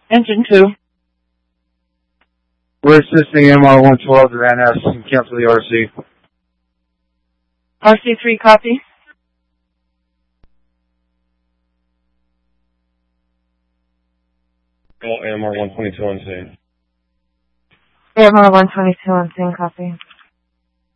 Engine 2. We're assisting MR112 to Van Ness and cancel the RC. RC3, copy. Call MR122 on scene. MR122 on scene, copy.